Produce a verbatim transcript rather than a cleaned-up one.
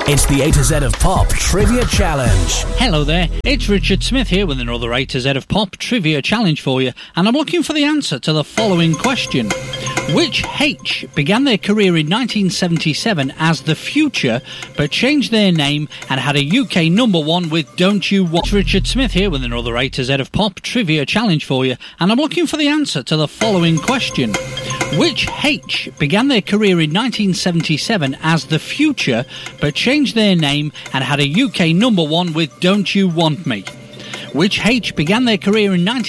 It's the A to Z of Pop Trivia Challenge. Hello there, it's Richard Smith here with another A to Z of Pop Trivia Challenge for you, and I'm looking for the answer to the following question. Which H began their career in nineteen seventy-seven as The Future, but changed their name and had a U K number one with Don't You Want? It's Richard Smith here with another A to Z of Pop Trivia Challenge for you, and I'm looking for the answer to the following question. Which H began their career in nineteen seventy-seven as The Future, but changed their name and had a U K number one with Don't You Want Me? Which H began their career in nineteen